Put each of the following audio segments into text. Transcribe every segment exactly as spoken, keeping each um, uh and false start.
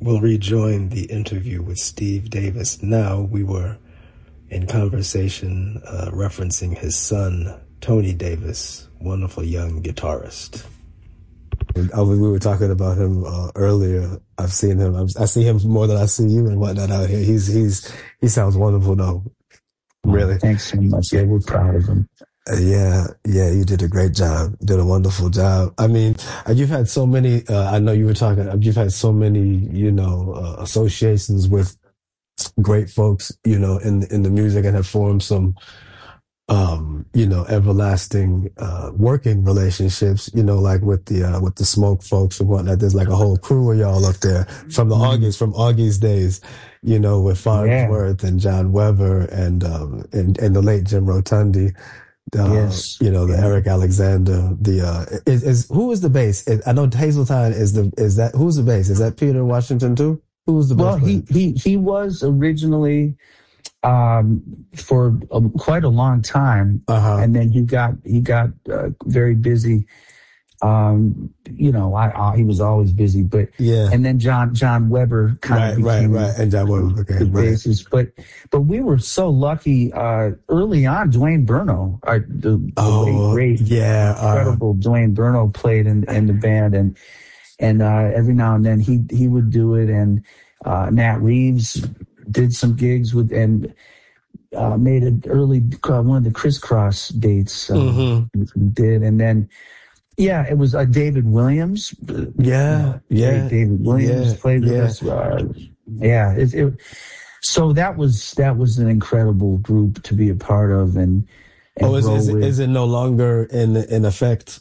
We'll rejoin the interview with Steve Davis. Now, we were in conversation uh, referencing his son, Tony Davis, wonderful young guitarist. I, we were talking about him uh, earlier. I've seen him. I'm, I see him more than I see you and whatnot out here. He's he's he sounds wonderful though. Really. Oh, thanks so much. Yeah, we're proud of him. Uh, yeah, yeah, you did a great job. You did a wonderful job. I mean, you've had so many. Uh, I know you were talking. You've had so many, you know, uh, associations with great folks, you know, in in the music, and have formed some, um, you know, everlasting uh, working relationships. You know, like with the uh, with the Smoke folks and whatnot. There's like a whole crew of y'all up there from the mm-hmm. Augie's from Augie's days. You know, with Farnsworth yeah. and John Weber and um and and the late Jim Rotundi. Uh, yes. You know, the yeah. Eric Alexander, the, uh, is, is, who is the bass? I know Hazeltine is the, is that, who's the bass? Is that Peter Washington too? Who was the bass? Well, he, he, he was originally, um, for a, quite a long time. Uh-huh. And then he got, he got, uh, very busy. Um, you know, I, I, he was always busy, but yeah. And then John John Weber kind of right, became right, right, and John Weber, okay, the right. bassist. But but we were so lucky. Uh, early on, Dwayne Burno, our, the, the oh, late, great, yeah, incredible uh, Dwayne Burno played in, in the band, and and uh, every now and then he he would do it, and uh, Nat Reeves did some gigs with and. Uh, made an early uh, one of the crisscross dates uh, mm-hmm. did, and then. Yeah, it was uh, David Williams. Yeah, uh, yeah. David Williams yeah, played with yeah. us. Uh, yeah, it, it, so that was that was an incredible group to be a part of, and, and oh, is is, it, is it no longer in in effect?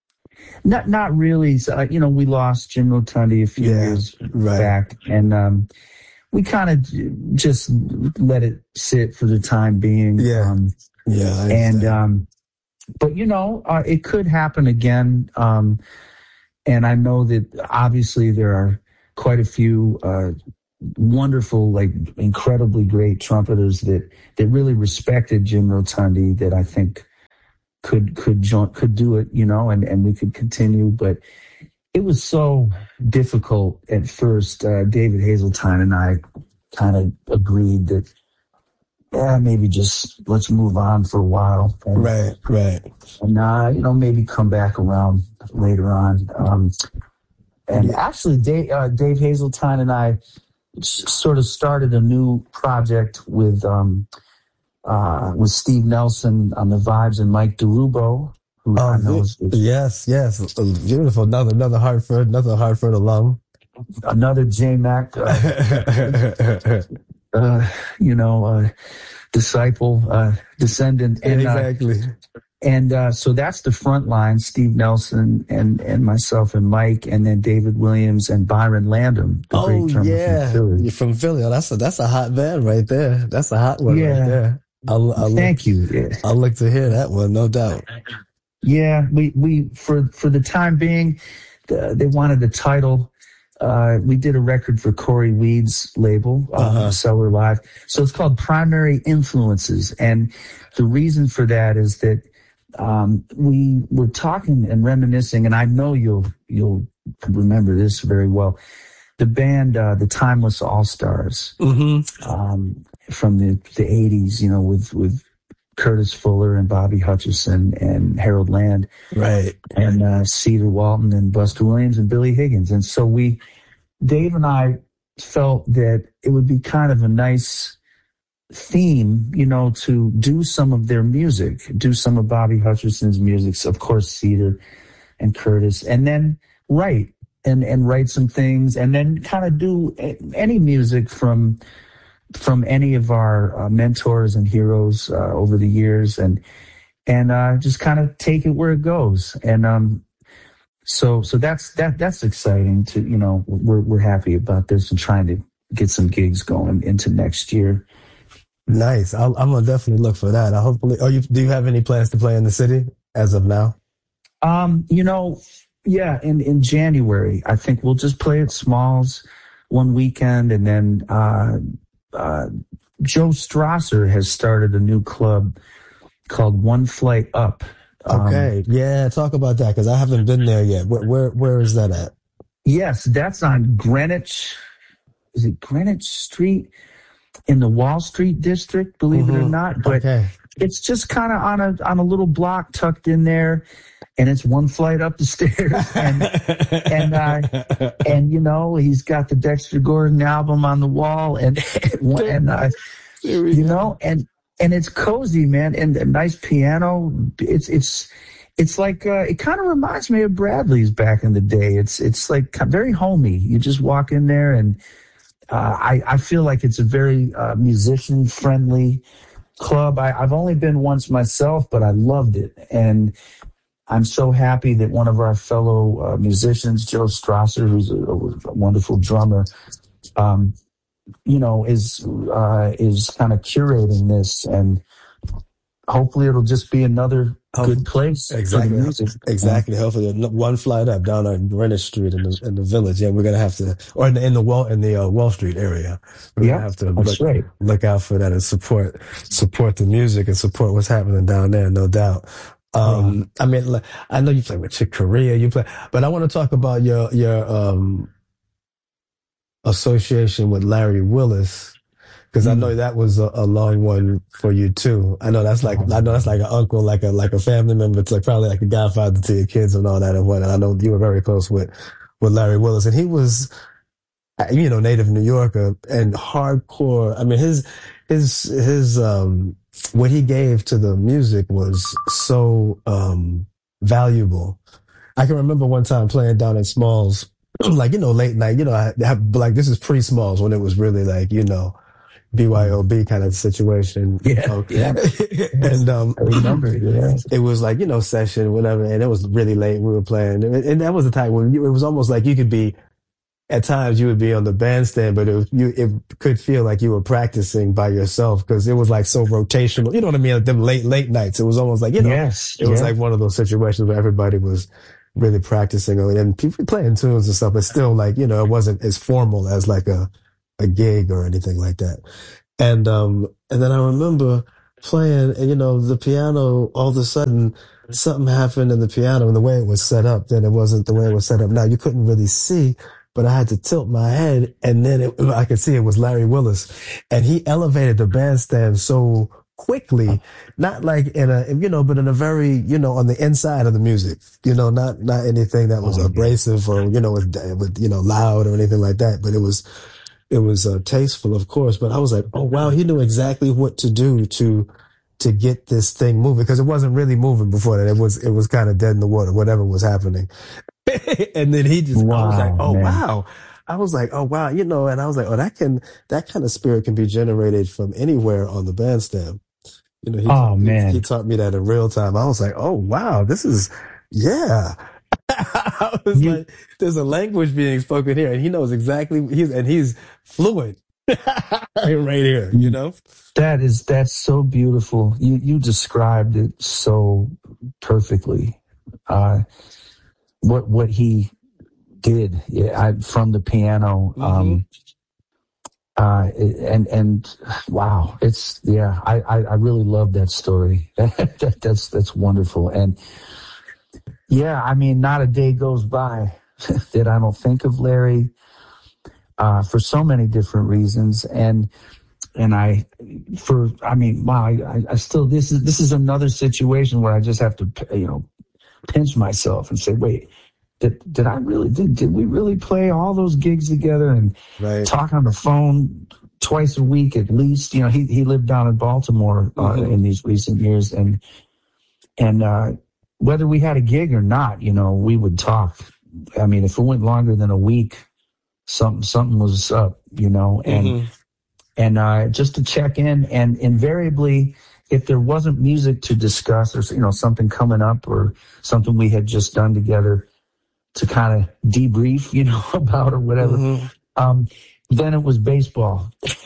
Not not really. So, uh, you know, we lost Jim Rotundi a few yeah, years right. back, and um, we kind of just let it sit for the time being. Yeah, um, yeah, I and. Um, But, you know, uh, it could happen again. Um, and I know that obviously there are quite a few uh, wonderful, like incredibly great trumpeters that, that really respected Jim Rotundi that I think could could join, could do it, you know, and, and we could continue. But it was so difficult at first. Uh, David Hazeltine and I kind of agreed that yeah, maybe just let's move on for a while. And, right, right. And, uh, you know, maybe come back around later on. Um, and yeah. actually, Dave, uh, Dave Hazeltine and I s- sort of started a new project with um, uh, with Steve Nelson on the vibes and Mike DeRubo, who oh, I know is, is yes, yes, beautiful. Another, another Hartford, another Hartford alum. Another J Mac. Uh, Uh, you know, uh, disciple, uh, descendant. And, exactly. Uh, and uh, so that's the front line, Steve Nelson and, and myself and Mike, and then David Williams and Byron Landham, the oh, great drummer yeah. from Philly. You're from Philly. Oh, that's a, that's a hot band right there. That's a hot one yeah. right there. I'll, I'll Thank look, you. Yeah. I'll look to hear that one, no doubt. Yeah, we, we for, for the time being, uh, they wanted the title. Uh, we did a record for Corey Weed's label, uh, uh-huh. Cellar Live. So it's called Primary Influences. And the reason for that is that, um, we were talking and reminiscing, and I know you'll, you'll remember this very well. The band, uh, the Timeless All-Stars, mm-hmm. um, from the, the eighties, you know, with, with Curtis Fuller and Bobby Hutcherson and Harold Land. Right. And uh, Cedar Walton and Buster Williams and Billy Higgins. And so we, Dave and I felt that it would be kind of a nice theme, you know, to do some of their music, do some of Bobby Hutcherson's music, so of course Cedar and Curtis, and then write and, and write some things, and then kind of do any music from from any of our uh, mentors and heroes uh, over the years, and and uh, just kind of take it where it goes. And um, so so that's that that's exciting. To you know, we're we're happy about this and trying to get some gigs going into next year. Nice. I'll, I'm gonna definitely look for that. I hopefully. Oh, you do you have any plans to play in the city as of now? Um, you know, yeah, in in January, I think we'll just play at Smalls one weekend, and then. Uh, Uh, Joe Strasser has started a new club called One Flight Up. Okay, um, yeah, talk about that because I haven't been there yet. Where, where, where is that at? Yes, that's on Greenwich is it Greenwich Street in the Wall Street district, believe mm-hmm. it or not. But okay. It's just kind of on a on a little block tucked in there, and it's one flight up the stairs. And and uh, and you know, he's got the Dexter Gordon album on the wall, and and uh, you know, and and it's cozy, man, and a nice piano. It's it's it's like uh, it kind of reminds me of Bradley's back in the day. It's it's like very homey. You just walk in there, and uh, I I feel like it's a very uh, musician friendly club. I, I've only been once myself, but I loved it, and I'm so happy that one of our fellow uh, musicians, Joe Strasser, who's a, a wonderful drummer, um, you know, is uh, is kind of curating this, and hopefully it'll just be another good place. Exactly, exactly. Hopefully, one flight up down on Greenwich Street in the in the Village. Yeah, we're gonna have to, or in the in the Wall in the uh, Wall Street area. We're yeah, gonna have to look, right. look out for that and support support the music and support what's happening down there. No doubt. Um, yeah. I mean, I know you play with Chick Corea, you play, but I want to talk about your your um, association with Larry Willis. Because mm. I know that was a, a long one for you too. I know that's like I know that's like an uncle, like a like a family member. It's like probably like a godfather to your kids and all that and whatnot. I know you were very close with with Larry Willis, and he was, you know, native New Yorker and hardcore. I mean, his his his um what he gave to the music was so um valuable. I can remember one time playing down at Smalls, like you know, late night. You know, I have, like this is pre Smalls when it was really like you know. B Y O B kind of situation. Yeah. Um, yeah. and, um, I remember, yeah. It was like, you know, session, whatever. And it was really late. We were playing. And, and that was the time when you, it was almost like you could be, at times you would be on the bandstand, but it was, you, it could feel like you were practicing by yourself because it was like so rotational. You know what I mean? Like them late, late nights. It was almost like, you know, yes, it yeah. was like one of those situations where everybody was really practicing and people playing tunes and stuff, but still like, you know, it wasn't as formal as like a, a gig or anything like that. And, um, and then I remember playing and, you know, the piano, all of a sudden something happened in the piano and the way it was set up, then it wasn't the way it was set up. Now you couldn't really see, but I had to tilt my head and then it, I could see it was Larry Willis and he elevated the bandstand so quickly, not like in a, you know, but in a very, you know, on the inside of the music, you know, not, not anything that was oh, abrasive or, you know, with, with, you know, loud or anything like that, but it was, It was uh, tasteful, of course, but I was like, oh, wow, he knew exactly what to do to to get this thing moving because it wasn't really moving before that. It was it was kind of dead in the water, whatever was happening. And then he just, wow, I was like, oh, man. wow. I was like, oh, wow, you know, and I was like, oh, that can, that kind of spirit can be generated from anywhere on the bandstand. You know, he, oh, taught, man. He, he taught me that in real time. I was like, oh, wow, this is, yeah. I was you, like, there's a language being spoken here, and he knows exactly. He's and he's fluent right here. You know, that is that's so beautiful. You you described it so perfectly. Uh, what what he did yeah, I, from the piano, mm-hmm. um, uh, and and wow, it's yeah. I I, I really love that story. that, that's that's wonderful and. Yeah, I mean, not a day goes by that I don't think of Larry uh, for so many different reasons, and and I, for I mean, wow, I, I still this is this is another situation where I just have to you know pinch myself and say, wait, did did I really did did we really play all those gigs together and right. talk on the phone twice a week at least? You know, he he lived down in Baltimore uh, mm-hmm. in these recent years, and and. uh Whether we had a gig or not, you know, we would talk. I mean, if it went longer than a week, something something was up, you know, and mm-hmm. and uh, just to check in. And invariably, if there wasn't music to discuss or you know something coming up or something we had just done together to kind of debrief, you know, about or whatever, mm-hmm. um, then it was baseball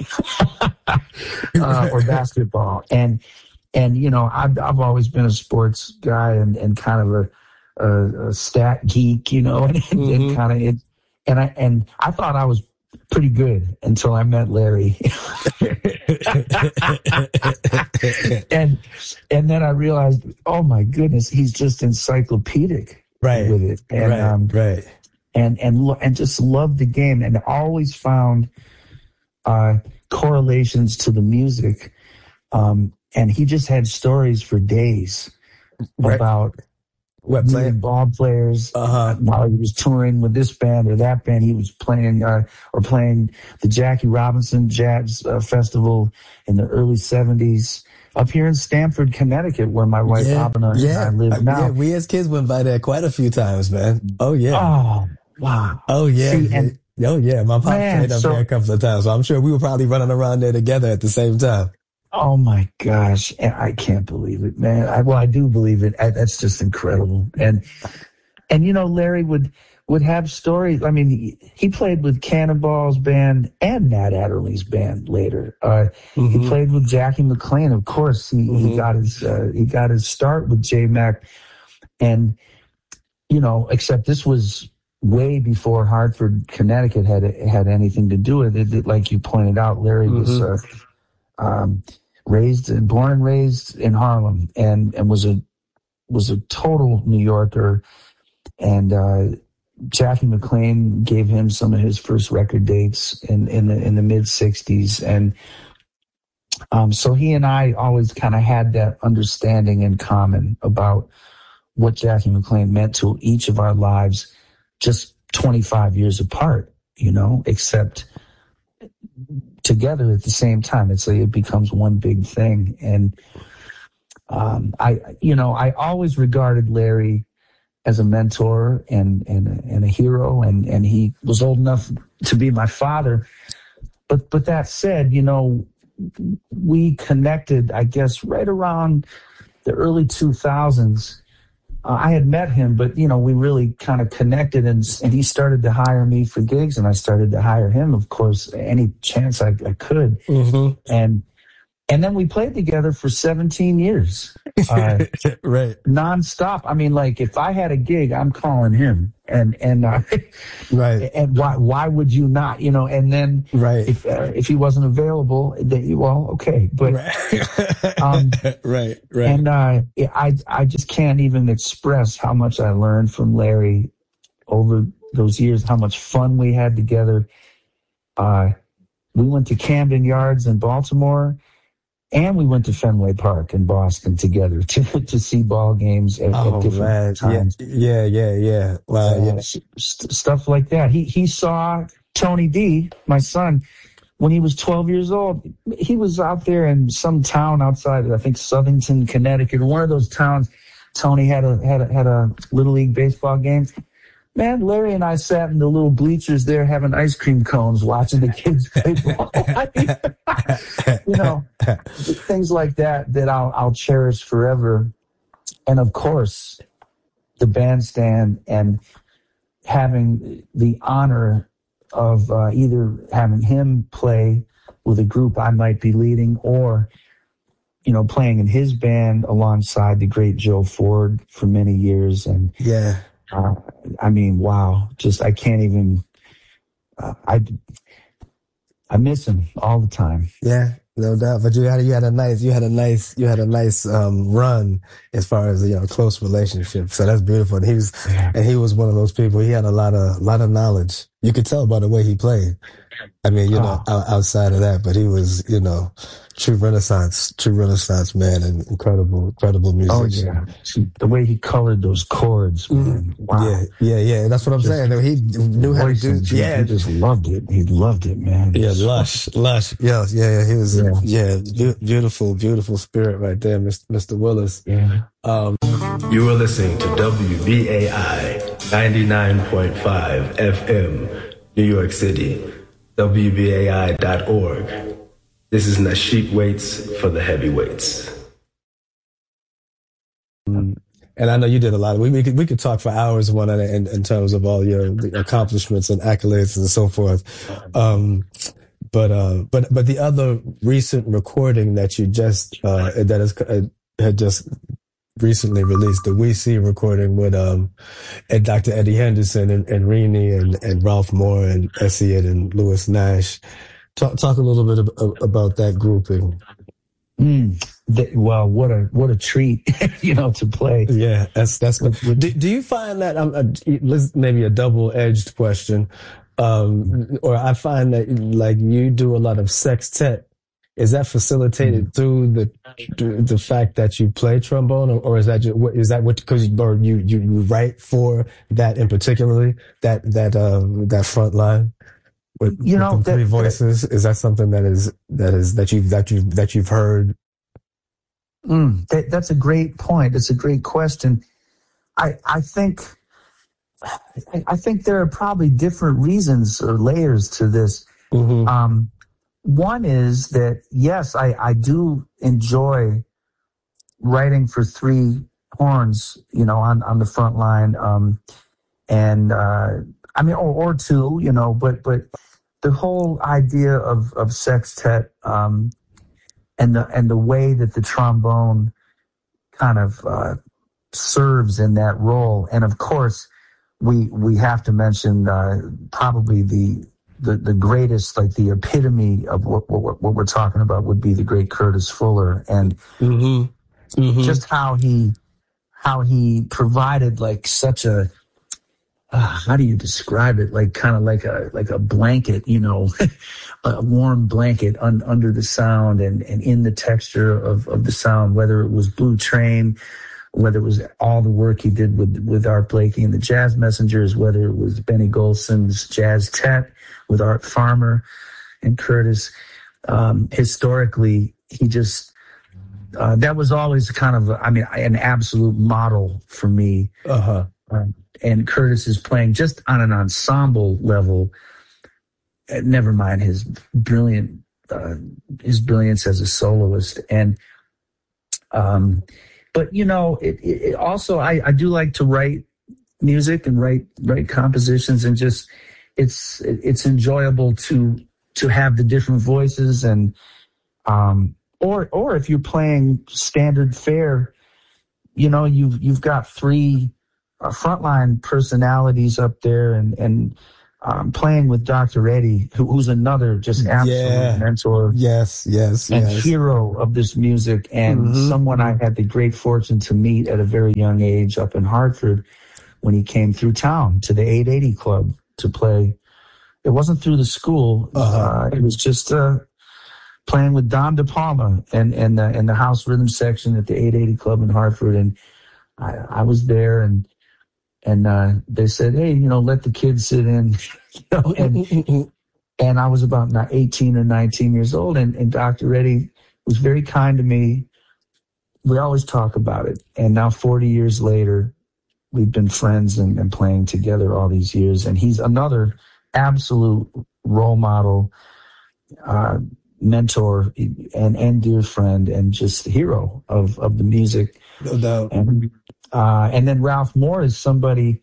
uh, or basketball, and. And, you know, I've, I've always been a sports guy and, and kind of a, a, a stat geek, you know, and, mm-hmm. and kind of it. And I, and I thought I was pretty good until I met Larry. and, and then I realized, oh my goodness, he's just encyclopedic right. with it. And, right. Um, right. And, and, and just loved the game and always found uh, correlations to the music. Um, and he just had stories for days Right. about what meeting playing ball players uh-huh while he was touring with this band or that band. He was playing uh, or playing the Jackie Robinson Jazz uh, Festival in the early seventies up here in Stamford, Connecticut, where my wife yeah Abena yeah and I live Uh, now. yeah, we as kids went by there quite a few times, man. Oh yeah. Oh, wow. Oh yeah. See, and Oh yeah, my pop man, played up so there a couple of times, so I'm sure we were probably running around there together at the same time. oh my gosh, and I can't believe it, man. I, well, I do believe it. I, that's just incredible. And and you know, Larry would would have stories. I mean, he, he played with Cannonball's band and Nat Adderley's band later. Uh, Mm-hmm. He played with Jackie McLean. Of course, he, Mm-hmm. he got his uh, he got his start with J Mac, and you know, except this was way before Hartford, Connecticut had had anything to do with it. Like you pointed out, Larry was. Mm-hmm. Uh, um, raised and born and raised in Harlem, and, and was a was a total New Yorker. And uh, Jackie McLean gave him some of his first record dates in in the in the mid sixties, and um, so he and I always kind of had that understanding in common about what Jackie McLean meant to each of our lives, just twenty-five years apart, you know, except together at the same time. It's like it becomes one big thing. And um, I, you know, I always regarded Larry as a mentor and and and a hero, and and he was old enough to be my father. But but that said, you know, we connected, I guess, right around the early two thousands. Uh, I had met him, but, you know, we really kind of connected, and and he started to hire me for gigs, and I started to hire him, of course, any chance I, I could. Mm-hmm. And and then we played together for seventeen years, uh, Right. nonstop. I mean, like, if I had a gig, I'm calling him. And and uh, Right. and why why would you not? You know, and then Right. if uh, if he wasn't available, then, well, okay. But Right. um, right. Right. and uh, I I just can't even express how much I learned from Larry over those years, how much fun we had together. Uh, we went to Camden Yards in Baltimore, and we went to Fenway Park in Boston together to to see ball games at, Oh at different man. times. Yeah. Yeah. Yeah. Yeah. Wow. Uh, Yeah. st- stuff like that. He he saw Tony D, my son, when he was twelve years old. He was out there in some town outside, I think Southington, Connecticut, one of those towns. Tony had a had a, had a little league baseball game. Man, Larry and I sat in the little bleachers there having ice cream cones, watching the kids play ball. You know, things like that that I'll I'll cherish forever. And of course, the bandstand and having the honor of uh, either having him play with a group I might be leading, or, you know, playing in his band alongside the great Joe Ford for many years. And Yeah. uh, I mean, wow, just I can't even. Uh, I I miss him all the time. Yeah. No doubt. But you had you had a nice you had a nice you had a nice um, run as far as, you know, close relationship. So that's beautiful. And he was Yeah. and he was one of those people. He had a lot of lot of knowledge. You could tell by the way he played. I mean, you know, Oh. out, outside of that, but he was, you know, true Renaissance, true Renaissance man, and incredible, incredible Oh musician. yeah, See, the way he colored those chords, man. Wow. Yeah, yeah, yeah. That's what I'm Just saying. He knew how to do. Voices, he- Yeah, he just loved it. He loved it, man. yeah, lush, lush. Yeah, yeah, yeah. He was, Yeah. yeah, be- beautiful, beautiful spirit right there, Mister Willis. Yeah. Um, you were listening to W B A I ninety-nine point five F M, New York City, W B A I dot org. This is Nasheet Waits for the Heavyweights. And I know you did a lot of, we, we could, we could talk for hours one in, in, in terms of all your accomplishments and accolades and so forth. Um, but, uh, but, but the other recent recording that you just, uh, that is, uh, had just recently released, the We See recording with, um, and Doctor Eddie Henderson and, and Rini and, and Ralph Moore and Essayette and Lewis Nash. Talk, talk a little bit ab- about that grouping. Mm, th- well, what a what a treat, you know, to play. Yeah, that's that's. Do, do you find that um, uh, maybe a double-edged question? Um, or I find that like you do a lot of sextet. Is that facilitated Mm. through the through the fact that you play trombone, or, or is that just, what is that what because or you, you you write for that in particularly that that um that front line with You with know, the three that, that voices? Is that something that is that is that you've that you've that you've heard? mm, that, that's a great point. It's a great question. I I think I, I think there are probably different reasons or layers to this. Mm-hmm. Um, one is that yes, I I do enjoy writing for three horns, you know, on on the front line, um, and uh, I mean, or, or two, you know, but but the whole idea of of sextet, um, and the and the way that the trombone kind of uh, serves in that role, and of course, we we have to mention uh, probably the, the the greatest, like the epitome of what, what what we're talking about would be the great Curtis Fuller, and Mm-hmm. Mm-hmm. just how he how he provided like such a uh, how do you describe it, like kind of like a like a blanket, you know, a warm blanket un, under the sound and and in the texture of of the sound, whether it was Blue Train, whether it was all the work he did with with Art Blakey and the Jazz Messengers, whether it was Benny Golson's Jazz Tet with Art Farmer and Curtis. Um, historically, he just uh, that was always kind of, I mean, an absolute model for me. Uh-huh. Um, and Curtis is playing just on an ensemble level. Uh, never mind his brilliant, uh, his brilliance as a soloist. And, um, but you know, it, it also, I, I do like to write music and write, write compositions, and just, it's, it's enjoyable to, to have the different voices, and, um, or, or if you're playing standard fare, you know, you've, you've got three, Uh, frontline personalities up there, and and um, playing with Doctor Eddie, who, who's another just absolute Yeah. mentor, Yes, yes, and yes. hero of this music, and Mm-hmm. someone I had the great fortune to meet at a very young age up in Hartford when he came through town to the eight eighty Club to play. It wasn't through the school; Uh-huh. uh, it was just uh, playing with Don De Palma and and the, and the house rhythm section at the eight eighty Club in Hartford, and I, I was there, and. And uh, they said, "Hey, you know, let the kids sit in," you know. And and I was about eighteen or nineteen years old, and, and Doctor Eddie was very kind to me. We always talk about it, and now forty years later, we've been friends and, and playing together all these years. And he's another absolute role model, uh, mentor, and and dear friend, and just hero of of the music. No doubt. And, Uh, and then Ralph Moore is somebody,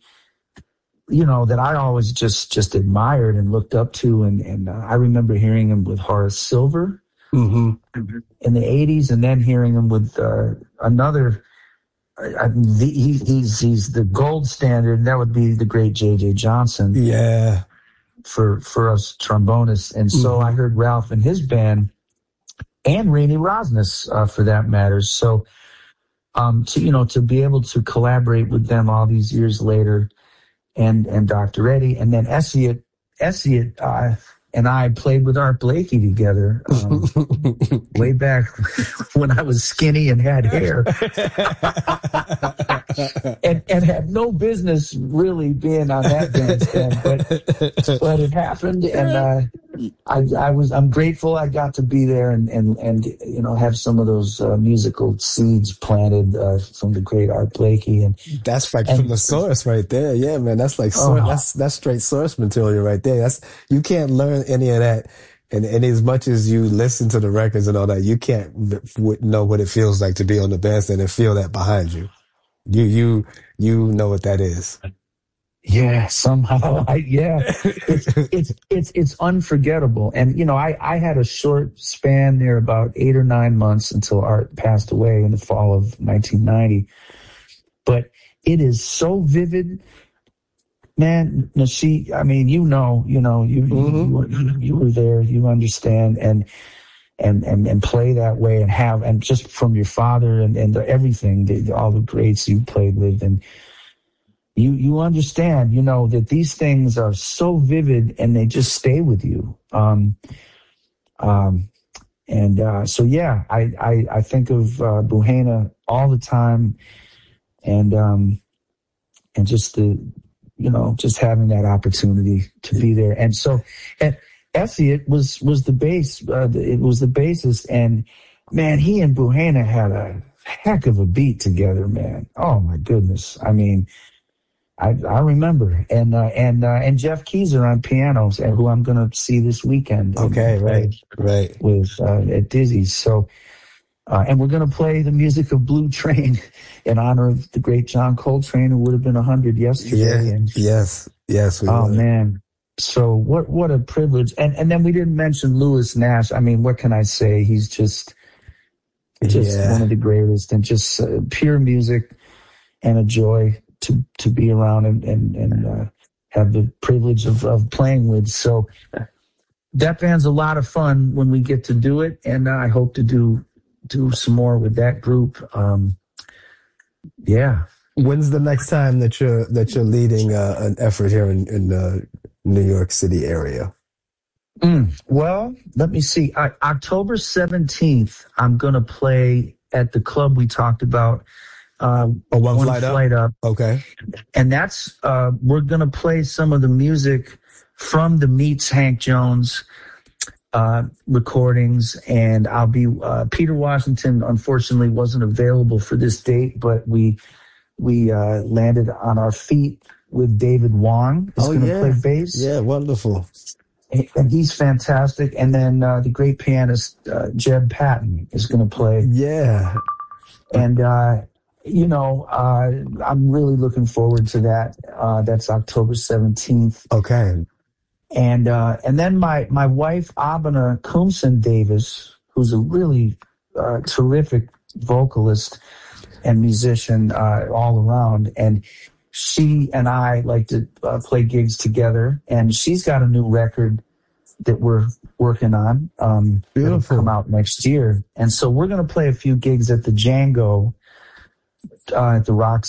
you know, that I always just just admired and looked up to. And, and uh, I remember hearing him with Horace Silver Mm-hmm. in the eighties, and then hearing him with uh, another. Uh, the, he, he's he's the gold standard, and that would be the great J J Johnson. Yeah. For for us trombonists, and so Mm-hmm. I heard Ralph and his band, and Rainey Rosnes, uh, for that matter. So. Um, to you know, to be able to collaborate with them all these years later, and and Doctor Eddie, and then Essiet, Essiet uh, and I played with Art Blakey together um, way back when I was skinny and had hair, and and had no business really being on that bandstand, but but it happened, and uh, I I was I'm grateful I got to be there, and and and you know, have some of those uh, musical seeds planted uh, from the great Art Blakey, and That's like and, from the source right there. Yeah, man. That's like source, Oh. that's that's straight source material right there. That's you can't learn any of that. And, and as much as you listen to the records and all that, you can't v- know what it feels like to be on the bandstand and feel that behind you. You you you know what that is. Yeah, somehow, I, yeah, it's, it's it's it's unforgettable. And you know, I I had a short span there, about eight or nine months until Art passed away in the fall of nineteen ninety. But it is so vivid, man. Nasheed, I mean, you know, you know, you Mm-hmm. you, you were there, you understand, and and and and play that way, and have, and just from your father and and the, everything, the, all the greats you played with, and. you you understand, you know, that these things are so vivid and they just stay with you. Um, um, and uh, so, yeah, I, I, I think of uh, Buhena all the time, and um, and just the, you know, just having that opportunity to be there. And so, and Elliot was was the bass, uh, it was the bassist, and man, he and Buhena had a heck of a beat together, man. Oh my goodness, I mean. I, I remember, and uh, and uh, and Jeff Keyser on pianos, and who I'm going to see this weekend. Okay, right, right. With uh, at Dizzy's. So, uh, and we're going to play the music of Blue Train in honor of the great John Coltrane, who would have been a hundred yesterday. Yeah, and, yes, yes. We oh would. man, so what what a privilege. And and then we didn't mention Lewis Nash. I mean, what can I say? He's just just yeah. one of the greatest, and just uh, pure music and a joy to to be around and and, and uh, have the privilege of, of playing with. So that band's a lot of fun when we get to do it, and I hope to do do some more with that group. Um, yeah. When's the next time that you're that you're leading uh, an effort here in in the New York City area? Mm, well, let me see. I, October seventeenth, I'm going to play at the club we talked about. Uh, oh, one, one flight, flight up. up. Okay. And that's, uh, we're going to play some of the music from the Meets Hank Jones, uh, recordings. And I'll be, uh, Peter Washington, unfortunately, wasn't available for this date, but we, we, uh, landed on our feet with David Wong. Who's oh, going to yeah. play bass. Yeah, wonderful. And he's fantastic. And then, uh, the great pianist, uh, Jeb Patton is going to play. Yeah. And, uh, you know, uh, I'm really looking forward to that. Uh, that's October seventeenth. Okay. And uh, and then my, my wife, Abena Kumsen Davis, who's a really uh, terrific vocalist and musician uh, all around. And she and I like to uh, play gigs together. And she's got a new record that we're working on. Um, Beautiful. That'll come out next year. And so we're going to play a few gigs at the Django. Uh, at the Rock